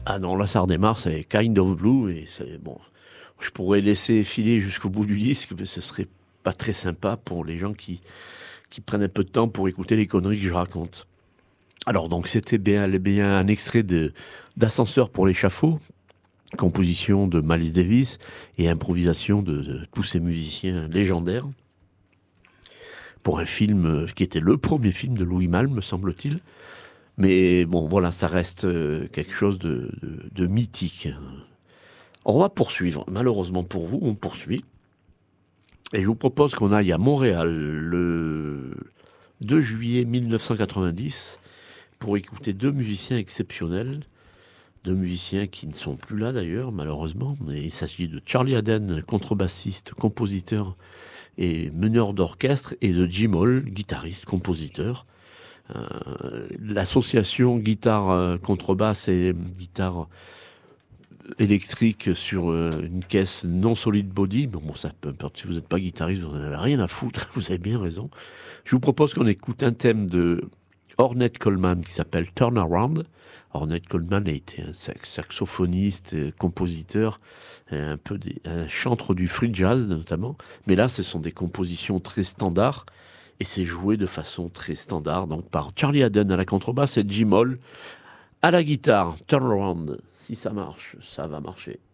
Ah non, là, ça redémarre, c'est Kind of Blue, et c'est bon. Je pourrais laisser filer jusqu'au bout du disque, mais ce serait pas très sympa pour les gens qui prennent un peu de temps pour écouter les conneries que je raconte. Alors, donc, c'était bien un extrait d'Ascenseur pour l'échafaud, composition de Miles Davis et improvisation de tous ces musiciens légendaires pour un film qui était le premier film de Louis Malle, me semble-t-il. Mais bon, voilà, ça reste quelque chose de mythique. On va poursuivre. Malheureusement pour vous, on poursuit. Et je vous propose qu'on aille à Montréal le 2 juillet 1990 pour écouter deux musiciens exceptionnels. Deux musiciens qui ne sont plus là d'ailleurs, malheureusement. Mais il s'agit de Charlie Haden, contrebassiste, compositeur et meneur d'orchestre, et de Jim Hall, guitariste, compositeur. L'association guitare-contrebasse et guitare électrique sur une caisse non solid body, bon, ça peu importe, si vous n'êtes pas guitariste, vous n'en avez rien à foutre, vous avez bien raison. Je vous propose qu'on écoute un thème de Ornette Coleman qui s'appelle Turnaround. Ornette Coleman a été un saxophoniste, compositeur, un chantre du free jazz notamment, mais là ce sont des compositions très standards et c'est joué de façon très standard, donc par Charlie Haden à la contrebasse et Jim Hall à la guitare. Turnaround, si ça marche, ça va marcher.